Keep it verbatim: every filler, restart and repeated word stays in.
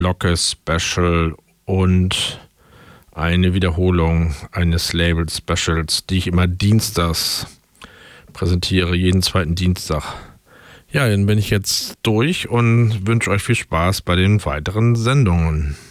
Locke-Special und eine Wiederholung eines Label-Specials, die ich immer dienstags präsentiere, jeden zweiten Dienstag. Ja, dann bin ich jetzt durch und wünsche euch viel Spaß bei den weiteren Sendungen.